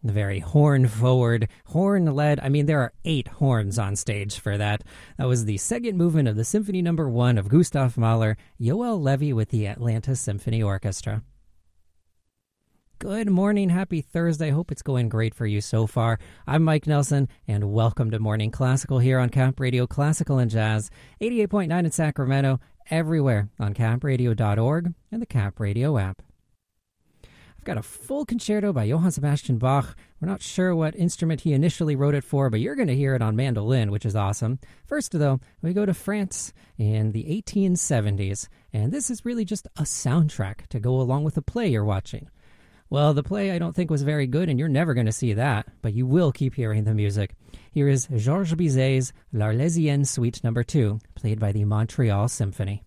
The very horn-forward, horn-led. I mean, there are 8 horns on stage for that. That was the second movement of the Symphony No. 1 of Gustav Mahler, Joel Levy with the Atlanta Symphony Orchestra. Good morning. Happy Thursday. Hope it's going great for you so far. I'm Mike Nelson, and welcome to Morning Classical here on Cap Radio Classical and Jazz, 88.9 in Sacramento, everywhere on capradio.org and the Cap Radio app. I've got a full concerto by Johann Sebastian Bach. We're not sure what instrument he initially wrote it for, but you're going to hear it on mandolin, which is awesome. First, though, we go to France in the 1870s, and this is really just a soundtrack to go along with the play you're watching. Well, the play I don't think was very good, and you're never going to see that, but you will keep hearing the music. Here is Georges Bizet's L'Arlésienne Suite No. 2, played by the Montreal Symphony.